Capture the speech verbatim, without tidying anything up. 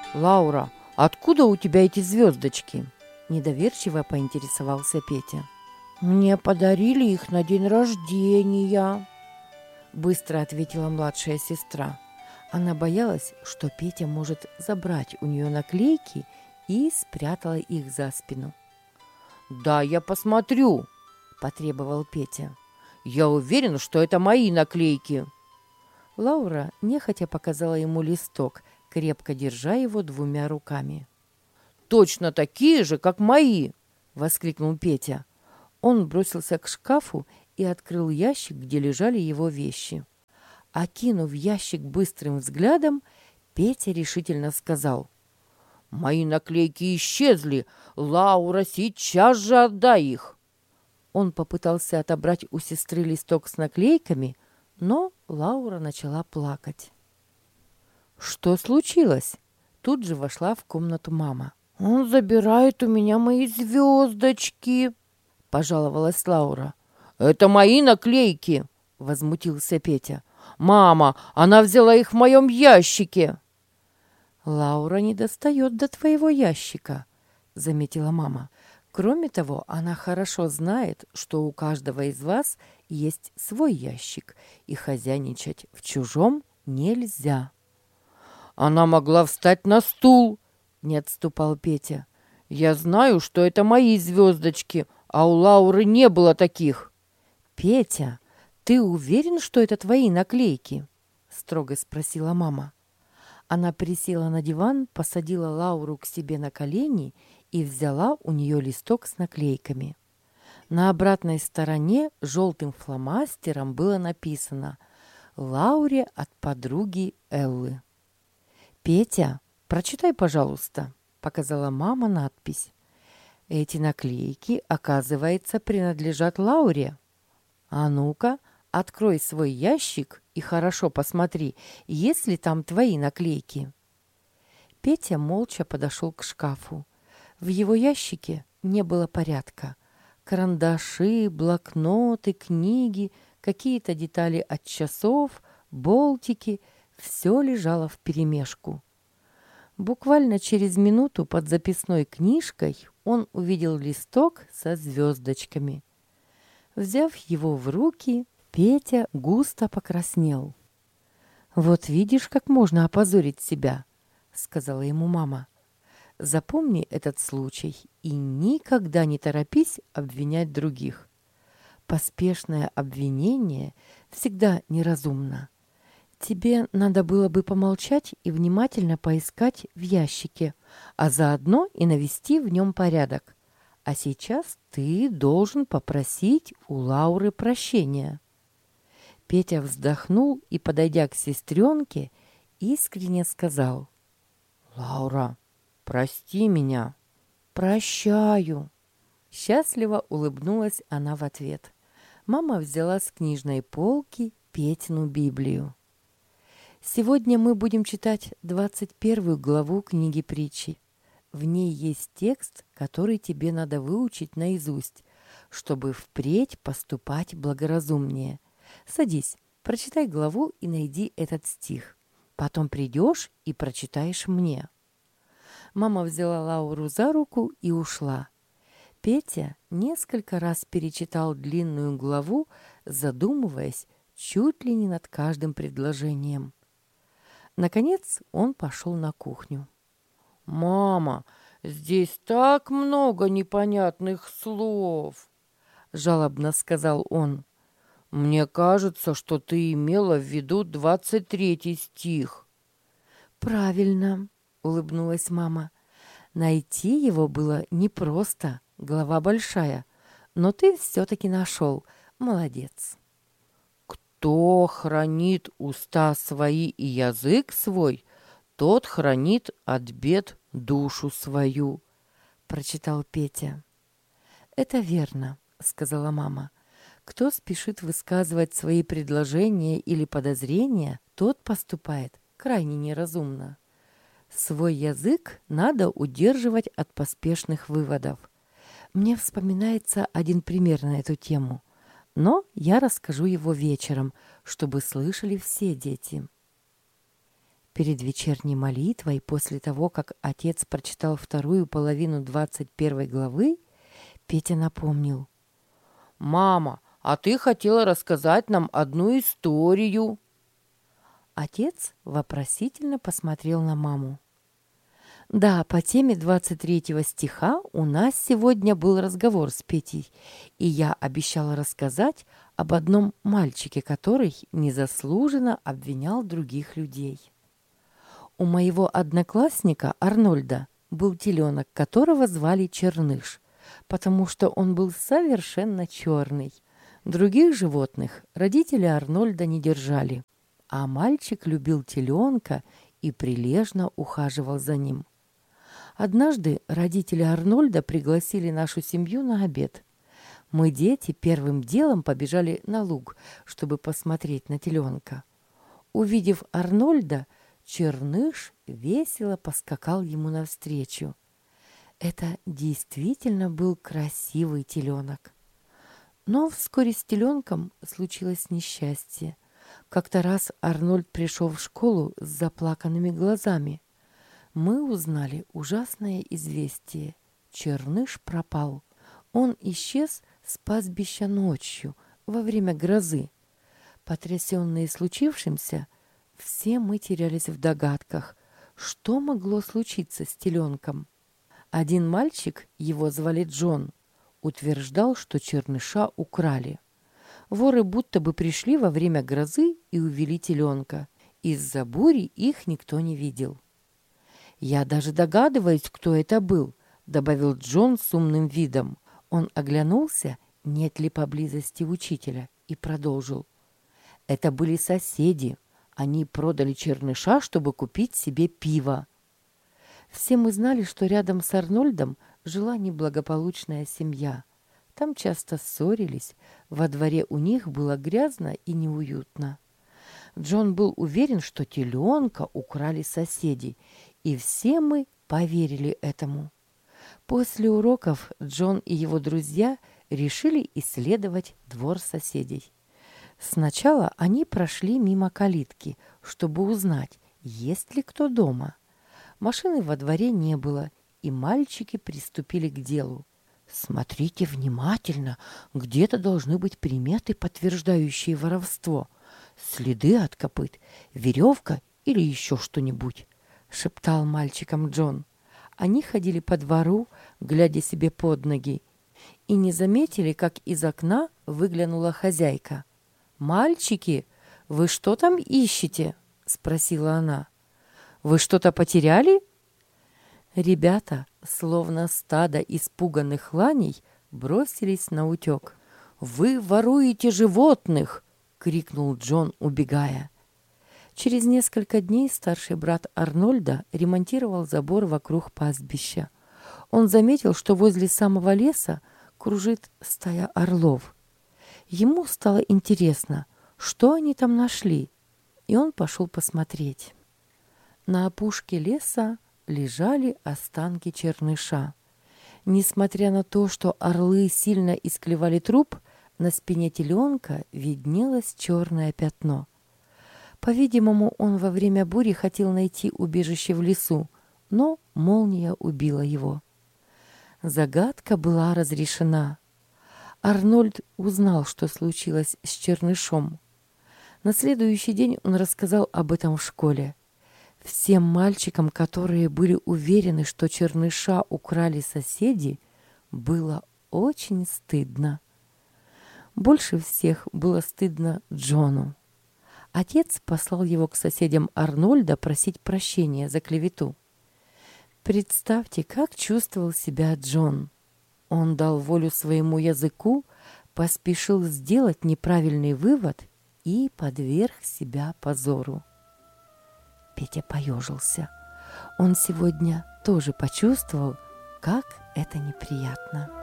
Лаура, откуда у тебя эти звездочки? Недоверчиво поинтересовался Петя. Мне подарили их на день рождения, быстро ответила младшая сестра. Она боялась, что Петя может забрать у нее наклейки, и спрятала их за спину. «Да, я посмотрю», – потребовал Петя. «Я уверен, что это мои наклейки». Лаура нехотя показала ему листок, крепко держа его двумя руками. «Точно такие же, как мои!» – воскликнул Петя. Он бросился к шкафу и открыл ящик, где лежали его вещи. Окинув ящик быстрым взглядом, Петя решительно сказал: «Мои наклейки исчезли! Лаура, сейчас же отдай их!» Он попытался отобрать у сестры листок с наклейками, но Лаура начала плакать. «Что случилось?» Тут же вошла в комнату мама. «Он забирает у меня мои звездочки!» – пожаловалась Лаура. «Это мои наклейки!» – возмутился Петя. «Мама, она взяла их в моем ящике!» «Лаура не достает до твоего ящика», — заметила мама. «Кроме того, она хорошо знает, что у каждого из вас есть свой ящик, и хозяйничать в чужом нельзя». «Она могла встать на стул», — не отступал Петя. «Я знаю, что это мои звездочки, а у Лауры не было таких». «Петя, ты уверен, что это твои наклейки?» — строго спросила мама. Она присела на диван, посадила Лауру к себе на колени и взяла у нее листок с наклейками. На обратной стороне желтым фломастером было написано «Лауре от подруги Эллы». «Петя, прочитай, пожалуйста», — показала мама надпись. «Эти наклейки, оказывается, принадлежат Лауре. А ну-ка, открой свой ящик и хорошо посмотри, есть ли там твои наклейки». Петя молча подошел к шкафу. В его ящике не было порядка. Карандаши, блокноты, книги, какие-то детали от часов, болтики — все лежало вперемешку. Буквально через минуту под записной книжкой он увидел листок со звездочками. Взяв его в руки, Петя густо покраснел. «Вот видишь, как можно опозорить себя», — сказала ему мама. «Запомни этот случай и никогда не торопись обвинять других. Поспешное обвинение всегда неразумно. Тебе надо было бы помолчать и внимательно поискать в ящике, а заодно и навести в нем порядок. А сейчас ты должен попросить у Лауры прощения». Петя вздохнул и, подойдя к сестренке, искренне сказал: «Лаура, прости меня». «Прощаю». Счастливо улыбнулась она в ответ. Мама взяла с книжной полки Петину Библию. Сегодня мы будем читать двадцать первую главу книги притчи. В ней есть текст, который тебе надо выучить наизусть, чтобы впредь поступать благоразумнее. Садись, прочитай главу и найди этот стих. Потом придешь и прочитаешь мне. Мама взяла Лауру за руку и ушла. Петя несколько раз перечитал длинную главу, задумываясь чуть ли не над каждым предложением. Наконец он пошел на кухню. «Мама, здесь так много непонятных слов!» — жалобно сказал он. «Мне кажется, что ты имела в виду двадцать третий стих». «Правильно», — улыбнулась мама. «Найти его было непросто, глава большая, но ты все-таки нашел. Молодец». «Кто хранит уста свои и язык свой, тот хранит от бед душу свою», — прочитал Петя. «Это верно», — сказала мама. «Кто спешит высказывать свои предложения или подозрения, тот поступает крайне неразумно. Свой язык надо удерживать от поспешных выводов. Мне вспоминается один пример на эту тему, но я расскажу его вечером, чтобы слышали все дети». Перед вечерней молитвой, после того, как отец прочитал вторую половину двадцать первой главы, Петя напомнил. «Мама, а ты хотела рассказать нам одну историю». Отец вопросительно посмотрел на маму. Да, по теме двадцать третьего стиха у нас сегодня был разговор с Петей, и я обещала рассказать об одном мальчике, который незаслуженно обвинял других людей. У моего одноклассника Арнольда был теленок, которого звали Черныш, потому что он был совершенно черный. Других животных родители Арнольда не держали, а мальчик любил теленка и прилежно ухаживал за ним. Однажды родители Арнольда пригласили нашу семью на обед. Мы, дети, первым делом побежали на луг, чтобы посмотреть на теленка. Увидев Арнольда, Черныш весело поскакал ему навстречу. Это действительно был красивый теленок. Но вскоре с теленком случилось несчастье. Как-то раз Арнольд пришел в школу с заплаканными глазами. Мы узнали ужасное известие. Черныш пропал. Он исчез с пастбища ночью, во время грозы. Потрясенные случившимся, все мы терялись в догадках, что могло случиться с теленком. Один мальчик, его звали Джон, утверждал, что Черныша украли. Воры будто бы пришли во время грозы и увели теленка. Из-за бури их никто не видел. «Я даже догадываюсь, кто это был», — добавил Джон с умным видом. Он оглянулся, нет ли поблизости учителя, и продолжил. «Это были соседи. Они продали Черныша, чтобы купить себе пиво». Все мы знали, что рядом с Арнольдом жила неблагополучная семья. Там часто ссорились, во дворе у них было грязно и неуютно. Джон был уверен, что теленка украли соседи, и все мы поверили этому. После уроков Джон и его друзья решили исследовать двор соседей. Сначала они прошли мимо калитки, чтобы узнать, есть ли кто дома. Машины во дворе не было, и мальчики приступили к делу. «Смотрите внимательно, где-то должны быть приметы, подтверждающие воровство. Следы от копыт, веревка или еще что-нибудь», — шептал мальчикам Джон. Они ходили по двору, глядя себе под ноги, и не заметили, как из окна выглянула хозяйка. «Мальчики, вы что там ищете?» — спросила она. «Вы что-то потеряли?» Ребята, словно стадо испуганных ланей, бросились на утек. «Вы воруете животных!» — крикнул Джон, убегая. Через несколько дней старший брат Арнольда ремонтировал забор вокруг пастбища. Он заметил, что возле самого леса кружит стая орлов. Ему стало интересно, что они там нашли, и он пошел посмотреть. На опушке леса лежали останки Черныша. Несмотря на то, что орлы сильно исклевали труп, на спине теленка виднелось черное пятно. По-видимому, он во время бури хотел найти убежище в лесу, но молния убила его. Загадка была разрешена. Арнольд узнал, что случилось с Чернышом. На следующий день он рассказал об этом в школе. Всем мальчикам, которые были уверены, что Черныша украли соседи, было очень стыдно. Больше всех было стыдно Джону. Отец послал его к соседям Арнольда просить прощения за клевету. Представьте, как чувствовал себя Джон. Он дал волю своему языку, поспешил сделать неправильный вывод и подверг себя позору. Петя поежился. Он сегодня тоже почувствовал, как это неприятно.